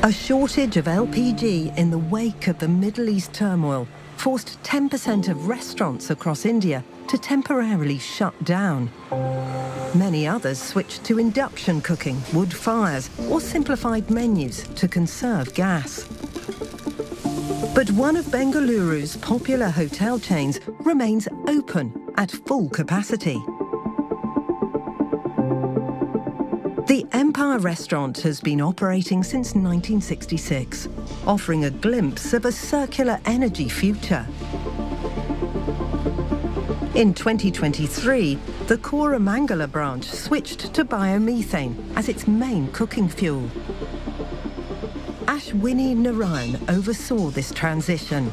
A shortage of LPG in the wake of the Middle East turmoil forced 10% of restaurants across India to temporarily shut down. Many others switched to induction cooking, wood fires, or simplified menus to conserve gas. But one of Bengaluru's popular hotel chains remains open at full capacity. The Empire restaurant has been operating since 1966, offering a glimpse of a circular energy future. In 2023, the Koramangala branch switched to biomethane as its main cooking fuel. Ashwini Narayan oversaw this transition.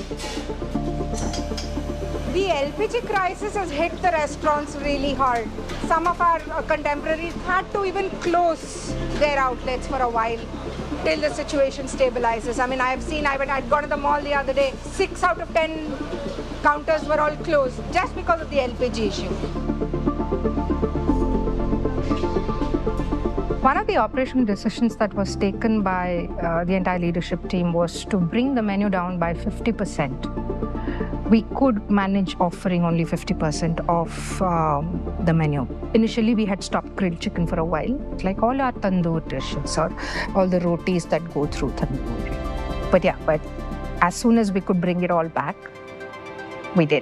The LPG crisis has hit the restaurants really hard. Some of our contemporaries had to even close their outlets for a while till the situation stabilizes. I mean, I'd gone to the mall the other day, 6 out of 10 counters were all closed just because of the LPG issue. One of the operational decisions that was taken by the entire leadership team was to bring the menu down by 50%. We could manage offering only 50% of the menu. Initially, we had stopped grilled chicken for a while, like all our tandoor dishes or all the rotis that go through tandoor. But as soon as we could bring it all back, we did.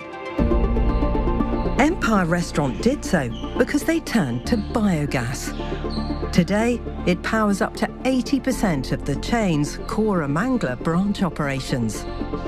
Empire Restaurant did so because they turned to biogas. Today, it powers up to 80% of the chain's Koramangala branch operations.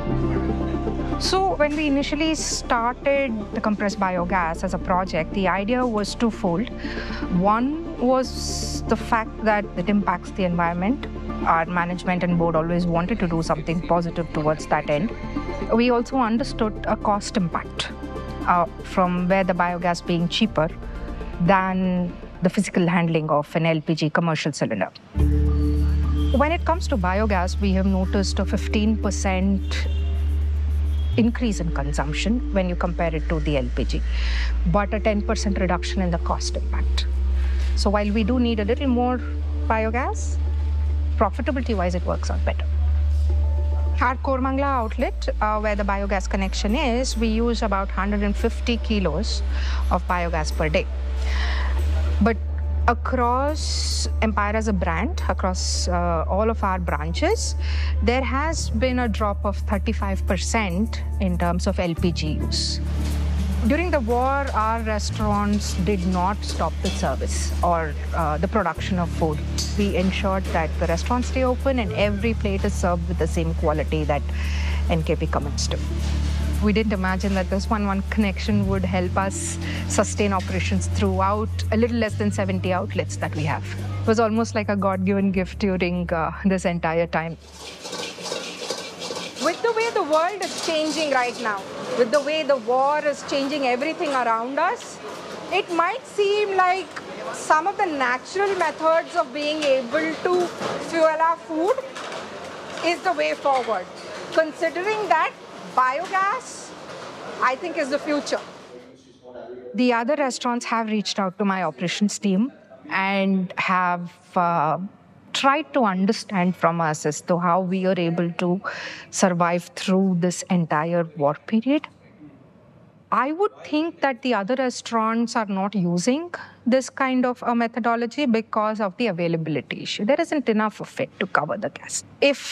So when we initially started the compressed biogas as a project, the idea was twofold. One was the fact that it impacts the environment. Our management and board always wanted to do something positive towards that end. We also understood a cost impact from where the biogas being cheaper than the physical handling of an LPG commercial cylinder. When it comes to biogas, we have noticed a 15% increase in consumption when you compare it to the LPG, but a 10% reduction in the cost impact. So while we do need a little more biogas, profitability-wise, it works out better. Our Koramangala outlet, where the biogas connection is, we use about 150 kilos of biogas per day. But across Empire as a brand, across all of our branches, there has been a drop of 35% in terms of LPG use. During the war, our restaurants did not stop the service or the production of food. We ensured that the restaurants stay open and every plate is served with the same quality that NKP commits to. We didn't imagine that this one connection would help us sustain operations throughout a little less than 70 outlets that we have. It was almost like a God-given gift during this entire time. With the way the world is changing right now, with the way the war is changing everything around us, it might seem like some of the natural methods of being able to fuel our food is the way forward. Considering that, biogas, I think, is the future. The other restaurants have reached out to my operations team and have tried to understand from us as to how we are able to survive through this entire war period. I would think that the other restaurants are not using this kind of a methodology because of the availability issue. There isn't enough of it to cover the gas. If